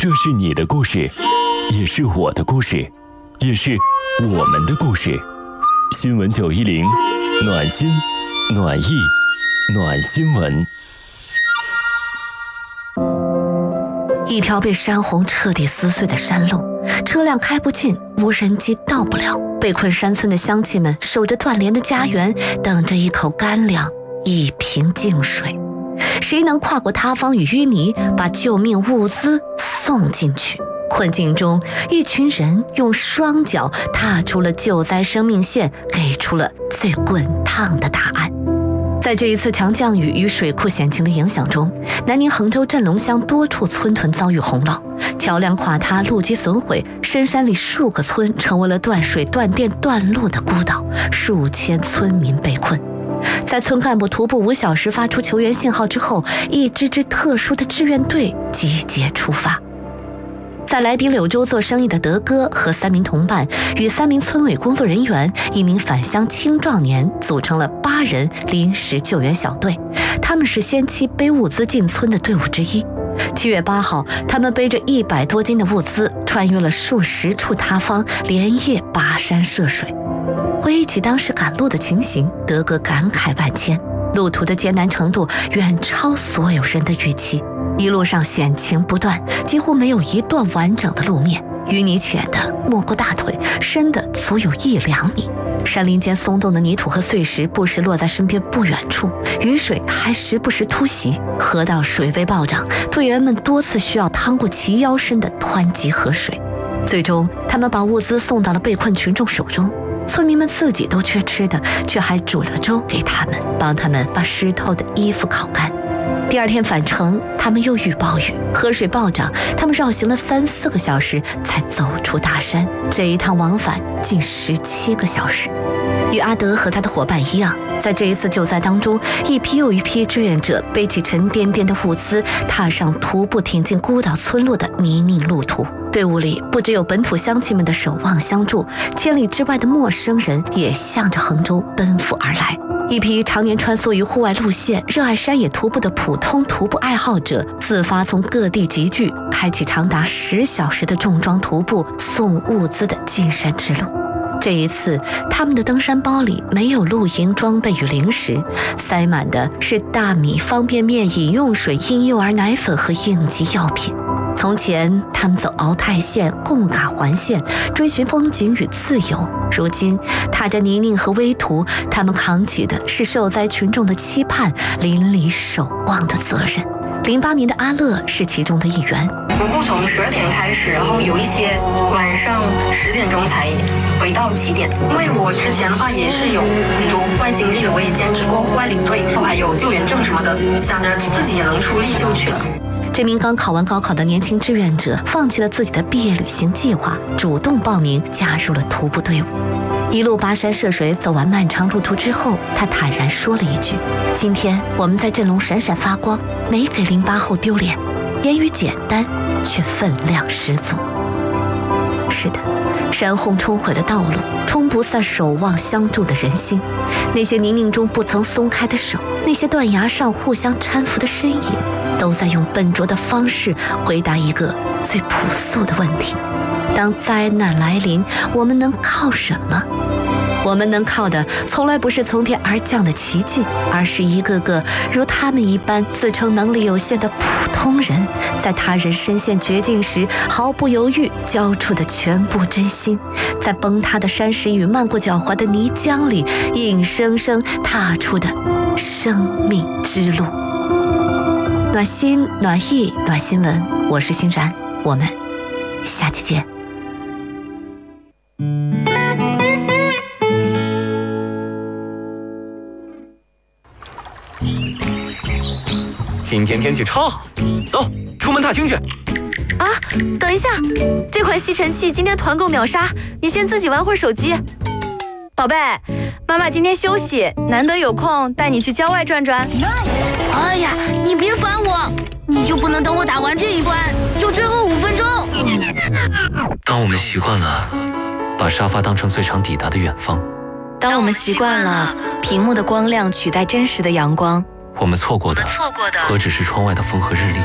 这是你的故事，也是我的故事，也是我们的故事。新闻910，暖心、暖意、暖新闻。 一条被山洪彻底撕碎的山路，车辆开不进，无人机到不了。被困山村的乡亲们守着断联的家园，等着一口干粮，一瓶净水。谁能跨过塌方与淤泥，把救命物资送进去？困境中，一群人用双脚踏出了救灾生命线，给出了最滚烫的答案。在这一次强降雨与水库险情的影响中，南宁衡州镇龙乡多处村屯遭遇洪涝，桥梁垮塌，路基损毁，深山里数个村成为了断水、断电、断路的孤岛，数千村民被困。在村干部徒步5小时发出求援信号之后，一支支特殊的志愿队集结出发。在莱比柳州做生意的德哥和3名同伴与3名村委工作人员、1名返乡青壮年组成了8人临时救援小队，他们是先期背物资进村的队伍之一。7月8号，他们背着100多斤的物资，穿越了数十处塌方，连夜跋山涉水。回忆起当时赶路的情形，德哥感慨万千，路途的艰难程度远超所有人的预期。一路上险情不断，几乎没有一段完整的路面，淤泥浅的没过大腿，深的足有1-2米。山林间松动的泥土和碎石不时落在身边不远处，雨水还时不时突袭，河道水位暴涨，队员们多次需要趟过齐腰深的湍急河水。最终，他们把物资送到了被困群众手中。村民们自己都缺吃的，却还煮了粥给他们，帮他们把湿透的衣服烤干。第2天返程，他们又遇暴雨，河水暴涨，他们绕行了3-4个小时才走出大山。这一趟往返近17个小时。与阿德和他的伙伴一样，在这一次救灾当中，一批又一批志愿者背起沉甸甸的物资，踏上徒步挺进孤岛村落的泥泞路途。队伍里不只有本土乡亲们的守望相助，千里之外的陌生人也向着衡州奔赴而来。一批常年穿梭于户外路线、热爱山野徒步的普通徒步爱好者，自发从各地集聚，开启长达10小时的重装徒步送物资的进山之路。这一次，他们的登山包里没有露营装备与零食，塞满的是大米、方便面、饮用水、婴幼儿奶粉和应急药品。从前，他们走鳌泰线、贡嘎环线，追寻风景与自由。如今，踏着泥泞和危途，他们扛起的是受灾群众的期盼，邻里守望的责任。08年的阿乐是其中的一员。 徒步从12点开始，然后有一些晚上10点钟才回到起点。因为我之前的话也是有很多户外经历的，我也兼职过户外领队，还有救援证什么的，想着自己也能出力就去了。 这名刚考完高考的年轻志愿者放弃了自己的毕业旅行计划，主动报名加入了徒步队伍。一路跋山涉水走完漫长路途之后，他坦然说了一句：今天我们在镇龙闪闪发光，没给08后丢脸。言语简单，却分量十足。是的，山洪冲毁了道路，冲不散守望相助的人心。那些泥泞中不曾松开的手，那些断崖上互相搀扶的身影，都在用笨拙的方式回答一个最朴素的问题：当灾难来临，我们能靠什么？我们能靠的从来不是从天而降的奇迹，而是一个个如他们一般自称能力有限的普通人，在他人身陷绝境时毫不犹豫交出的全部真心，在崩塌的山石与漫过脚踝的泥浆里硬生生踏出的生命之路。暖心暖意暖新闻，我是欣然，我们下期见。 今天天气超好，走，出门踏青去。 啊，等一下，这款吸尘器今天团购秒杀，你先自己玩会儿手机。宝贝，妈妈今天休息，难得有空带你去郊外转转。 哎呀，你别烦我，你就不能等我打完这一关，就最后5分钟？ 当我们习惯了把沙发当成最长抵达的远方， 当我们习惯了屏幕的光亮取代真实的阳光， 我们错过的何止是窗外的风和日丽，